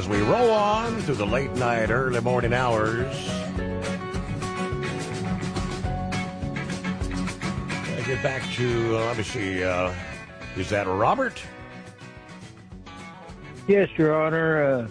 as we roll on through the late night, early morning hours. I get back to, let me see, is that Robert? Yes, Your Honor.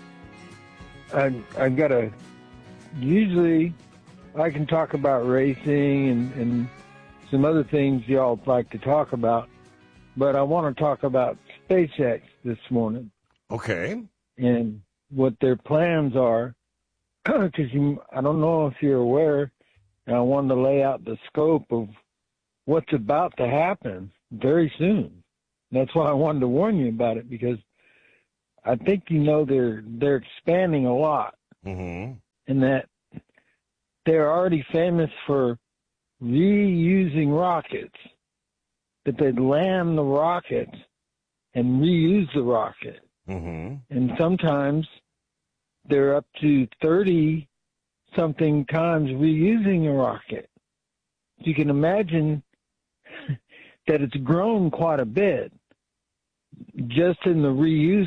I got to, usually I can talk about racing and some other things y'all like to talk about, but I want to talk about SpaceX this morning. Okay. And what their plans are, because I don't know if you're aware, and I wanted to lay out the scope of what's about to happen very soon. That's why I wanted to warn you about it, because I think they're expanding a lot, Mm-hmm. and that they're already famous for reusing rockets, that they land the rockets and reuse the rocket. Mm-hmm. And sometimes they're up to 30-something times reusing a rocket. You can imagine that it's grown quite a bit just in the reuse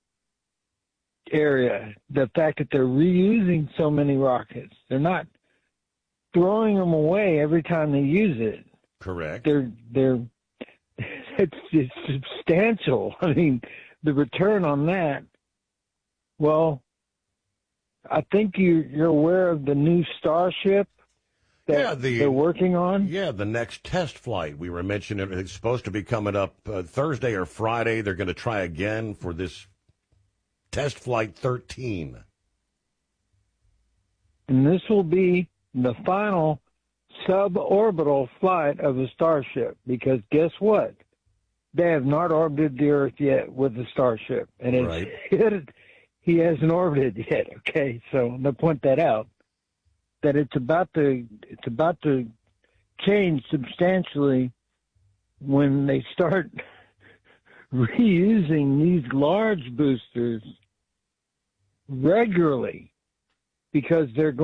area. The fact that they're reusing so many rockets. They're not throwing them away every time they use it. Correct. It's substantial. I mean, the return on that. Well, I think you're aware of the new Starship that they're working on. Yeah, the next test flight. We were mentioning it's supposed to be coming up Thursday or Friday. They're going to try again for this test flight 13. And this will be the final suborbital flight of the Starship, because guess what? They have not orbited the Earth yet with the Starship, and Right. he hasn't orbited yet. Okay, so I'm gonna point that out. That it's about to change substantially when they start reusing these large boosters regularly, because that's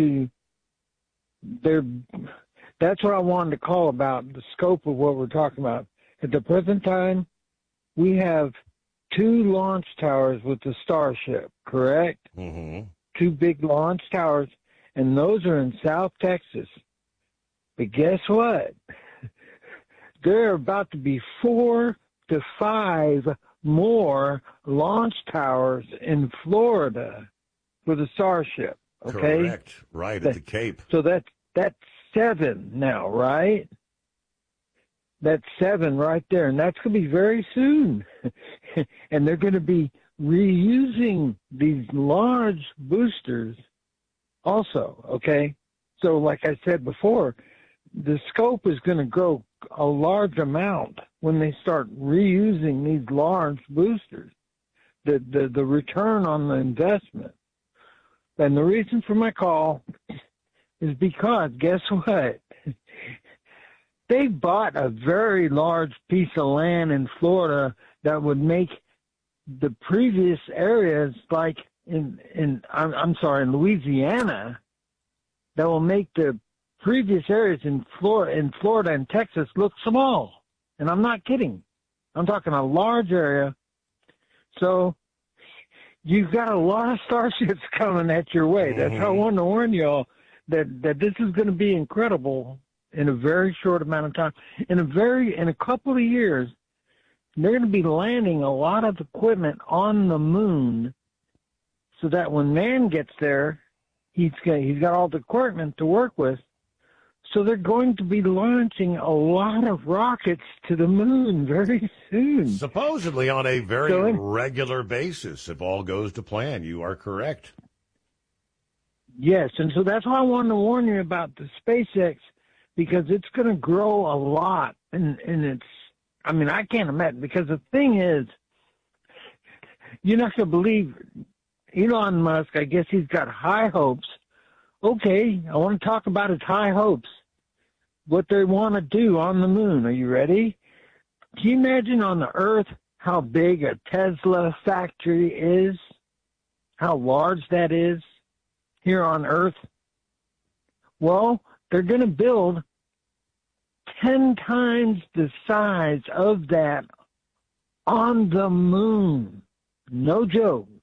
what I wanted to call about the scope of what we're talking about. At the present time, we have 2 launch towers with the Starship, correct? Mm-hmm. 2 big launch towers, and those are in South Texas. But guess what? There are about to be 4 to 5 more launch towers in Florida for the Starship. Okay? Correct. Right, at the Cape. So that's 7 now, right? That's 7 right there, and that's going to be very soon. And they're going to be reusing these large boosters also, okay? So like I said before, the scope is going to grow a large amount when they start reusing these large boosters, the return on the investment. And the reason for my call is because, guess what? They bought a very large piece of land in Florida that would make the previous areas, like in Louisiana, that will make the previous areas in Florida and Texas look small. And I'm not kidding. I'm talking a large area. So you've got a lot of Starships coming at your way. That's how I wanted to warn y'all that this is going to be incredible in a very short amount of time. In a couple of years, they're going to be landing a lot of equipment on the moon, so that when man gets there, he's got all the equipment to work with. So they're going to be launching a lot of rockets to the moon very soon. Supposedly on a very regular basis, if all goes to plan. You are correct. Yes, and so that's why I wanted to warn you about the SpaceX, because it's going to grow a lot. And I can't imagine, because the thing is, you're not going to believe Elon Musk. I guess he's got high hopes. Okay, I want to talk about his high hopes, what they want to do on the moon. Are you ready? Can you imagine on the Earth how big a Tesla factory is? How large that is here on Earth? Well, they're going to build 10 times the size of that on the moon. No joke.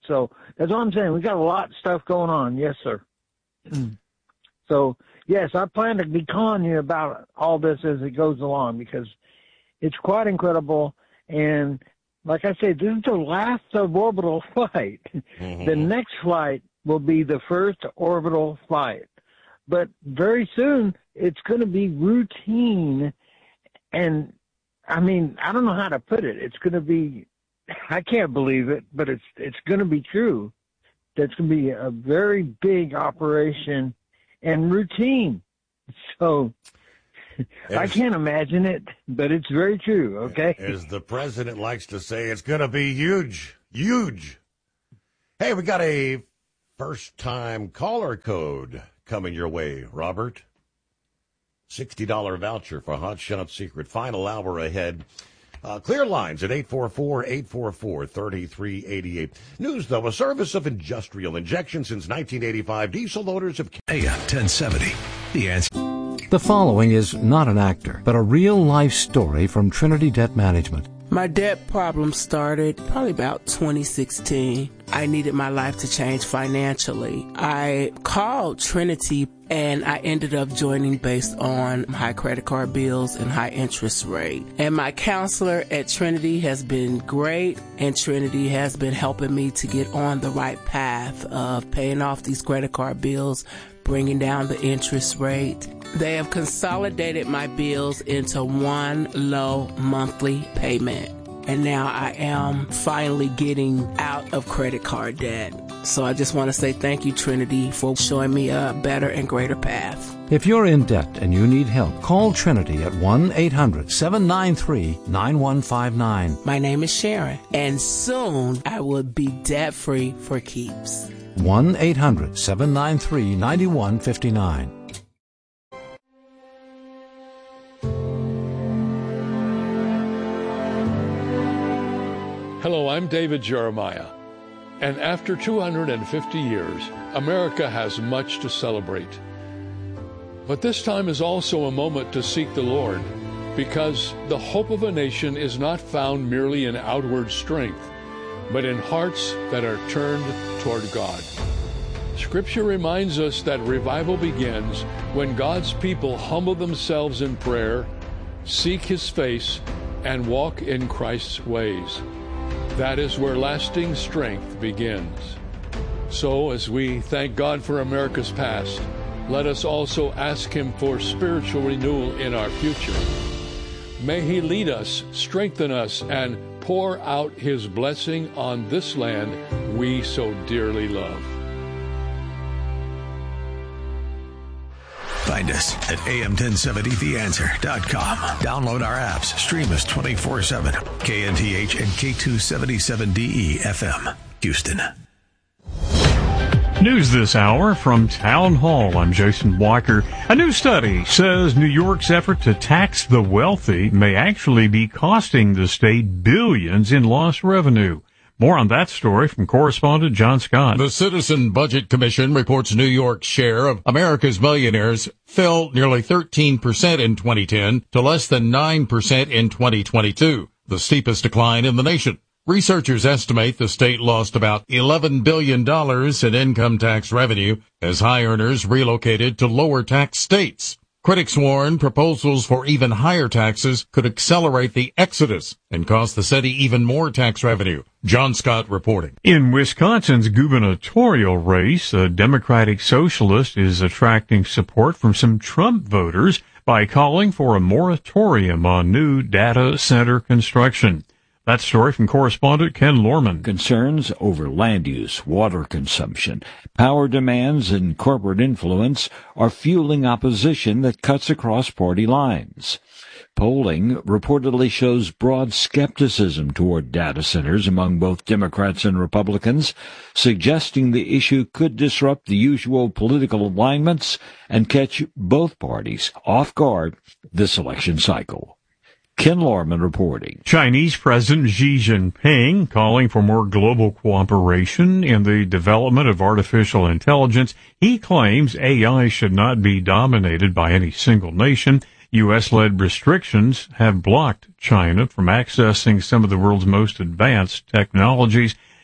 So that's all I'm saying. We got a lot of stuff going on. Yes, sir. So, yes, I plan to be calling you about all this as it goes along because it's quite incredible. And like I said, this is the last suborbital flight. Mm-hmm. The next flight will be the first orbital flight. But very soon, it's going to be routine. And, I mean, I don't know how to put it. It's going to be, I can't believe it, but it's going to be true. That's going to be a very big operation and routine. So I can't imagine it, but it's very true, okay? As the president likes to say, it's going to be huge, huge. Hey, we got a first-time caller code coming your way, Robert. $60 voucher for Hot Shot Secret. Final hour ahead. Clear lines at 844-844-3388. News, though, a service of Industrial Injection since 1985. Diesel loaders of AM 1070. The Answer. The following is not an actor, but a real-life story from Trinity Debt Management. My debt problem started probably about 2016. I needed my life to change financially. I called Trinity and I ended up joining based on high credit card bills and high interest rate. And my counselor at Trinity has been great, and Trinity has been helping me to get on the right path of paying off these credit card bills, bringing down the interest rate. They have consolidated my bills into one low monthly payment. And now I am finally getting out of credit card debt. So I just want to say thank you, Trinity, for showing me a better and greater path. If you're in debt and you need help, call Trinity at 1-800-793-9159. My name is Sharon, and soon I will be debt-free for keeps. 1-800-793-9159. Hello, I'm David Jeremiah. And after 250 years, America has much to celebrate. But this time is also a moment to seek the Lord, because the hope of a nation is not found merely in outward strength, but in hearts that are turned toward God. Scripture reminds us that revival begins when God's people humble themselves in prayer, seek His face, and walk in Christ's ways. That is where lasting strength begins. So, as we thank God for America's past, let us also ask Him for spiritual renewal in our future. May He lead us, strengthen us, and pour out His blessing on this land we so dearly love. Find us at am1070theanswer.com. Download our apps. Stream us 24/7. KNTH and K277DE FM, Houston. News this hour from Town Hall. I'm Jason Walker. A new study says New York's effort to tax the wealthy may actually be costing the state billions in lost revenue. More on that story from correspondent John Scott. The Citizen Budget Commission reports New York's share of America's millionaires fell nearly 13% in 2010 to less than 9% in 2022, the steepest decline in the nation. Researchers estimate the state lost about $11 billion in income tax revenue as high earners relocated to lower tax states. Critics warn proposals for even higher taxes could accelerate the exodus and cost the city even more tax revenue. John Scott reporting. In Wisconsin's gubernatorial race, a Democratic socialist is attracting support from some Trump voters by calling for a moratorium on new data center construction. That story from correspondent Ken Lorman. Concerns over land use, water consumption, power demands, and corporate influence are fueling opposition that cuts across party lines. Polling reportedly shows broad skepticism toward data centers among both Democrats and Republicans, suggesting the issue could disrupt the usual political alignments and catch both parties off guard this election cycle. Ken Lorman reporting. Chinese President Xi Jinping calling for more global cooperation in the development of artificial intelligence. He claims AI should not be dominated by any single nation. U.S.-led restrictions have blocked China from accessing some of the world's most advanced technologies,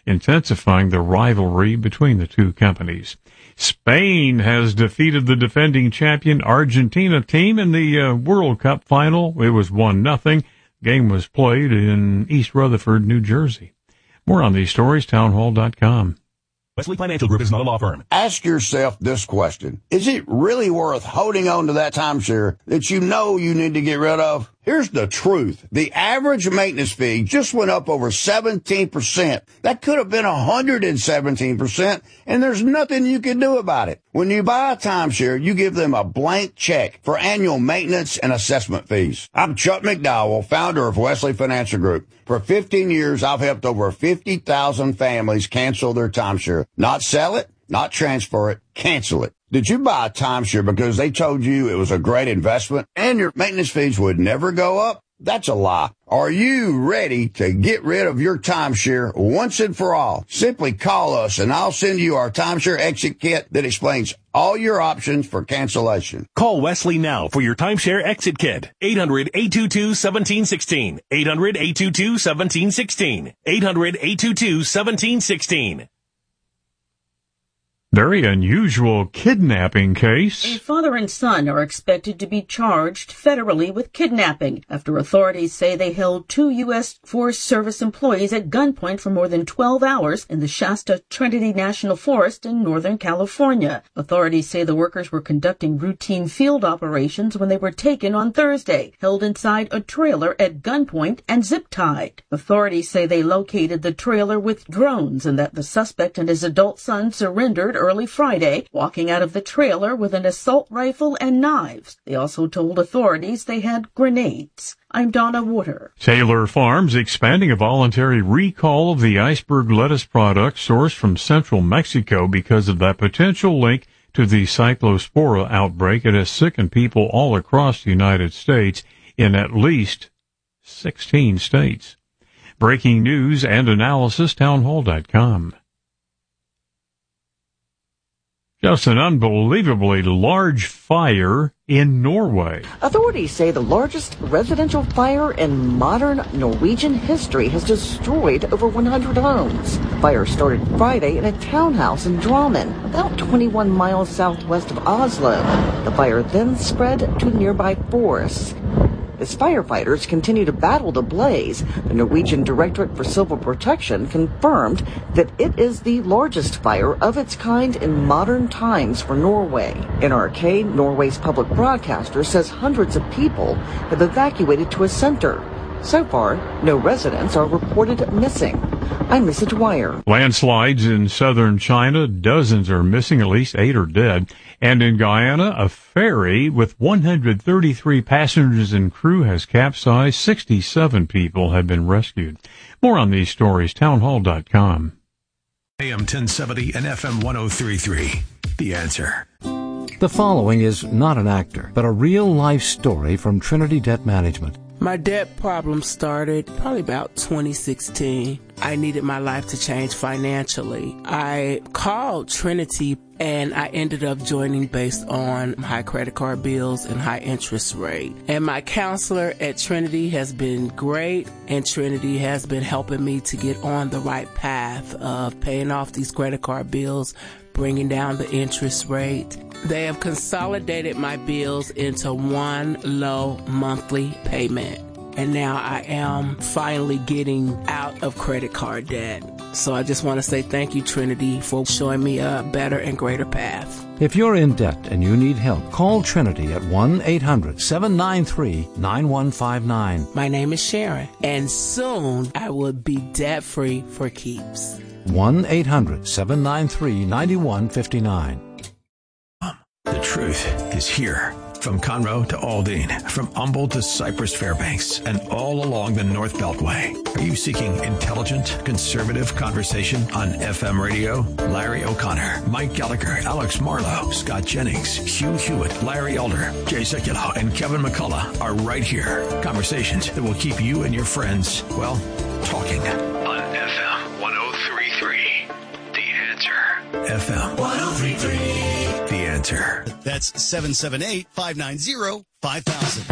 intensifying the rivalry between the two companies. Spain has defeated the defending champion Argentina team in the World Cup final. It was 1-0. Game was played in East Rutherford, New Jersey. More on these stories, townhall.com. Wesley Financial Group is not a law firm. Ask yourself this question. Is it really worth holding on to that timeshare that you know you need to get rid of? Here's the truth. The average maintenance fee just went up over 17%. That could have been 117%, and there's nothing you can do about it. When you buy a timeshare, you give them a blank check for annual maintenance and assessment fees. I'm Chuck McDowell, founder of Wesley Financial Group. For 15 years, I've helped over 50,000 families cancel their timeshare. Not sell it, not transfer it, cancel it. Did you buy a timeshare because they told you it was a great investment and your maintenance fees would never go up? That's a lie. Are you ready to get rid of your timeshare once and for all? Simply call us and I'll send you our timeshare exit kit that explains all your options for cancellation. Call Wesley now for your timeshare exit kit. 800-822-1716. 800-822-1716. 800-822-1716. Very unusual kidnapping case. A father and son are expected to be charged federally with kidnapping after authorities say they held 2 U.S. Forest Service employees at gunpoint for more than 12 hours in the Shasta Trinity National Forest in Northern California. Authorities say the workers were conducting routine field operations when they were taken on Thursday, held inside a trailer at gunpoint and zip-tied. Authorities say they located the trailer with drones and that the suspect and his adult son surrendered early Friday, walking out of the trailer with an assault rifle and knives. They also told authorities they had grenades. I'm Donna Water. Taylor Farms expanding a voluntary recall of the iceberg lettuce product sourced from central Mexico because of that potential link to the cyclospora outbreak. It has sickened people all across the United States in at least 16 states. Breaking news and analysis, townhall.com. Just an unbelievably large fire in Norway. Authorities say the largest residential fire in modern Norwegian history has destroyed over 100 homes. Fire started Friday in a townhouse in Drammen, about 21 miles southwest of Oslo. The fire then spread to nearby forests. As firefighters continue to battle the blaze, the Norwegian Directorate for Civil Protection confirmed that it is the largest fire of its kind in modern times for Norway. NRK, Norway's public broadcaster, says hundreds of people have evacuated to a center. So far, no residents are reported missing. I'm Lisa Dwyer. Landslides in southern China, dozens are missing, at least 8 are dead. And in Guyana, a ferry with 133 passengers and crew has capsized. 67 people have been rescued. More on these stories, townhall.com. AM 1070 and FM 103.3. The Answer. The following is not an actor, but a real-life story from Trinity Debt Management. My debt problem started probably about 2016. I needed my life to change financially. I called Trinity and I ended up joining based on high credit card bills and high interest rate. And my counselor at Trinity has been great, and Trinity has been helping me to get on the right path of paying off these credit card bills, bringing down the interest rate. They have consolidated my bills into one low monthly payment. And now I am finally getting out of credit card debt. So I just want to say thank you, Trinity, for showing me a better and greater path. If you're in debt and you need help, call Trinity at 1-800-793-9159. My name is Sharon, and soon I will be debt-free for keeps. 1-800-793-9159. The truth is here. From Conroe to Aldine, from Humboldt to Cypress Fairbanks, and all along the North Beltway. Are you seeking intelligent, conservative conversation on FM radio? Larry O'Connor, Mike Gallagher, Alex Marlowe, Scott Jennings, Hugh Hewitt, Larry Elder, Jay Sekulow, and Kevin McCullough are right here. Conversations that will keep you and your friends, well, talking. On FM 103.3, The Answer. FM 103.3, The Answer. That's 778-590-5000.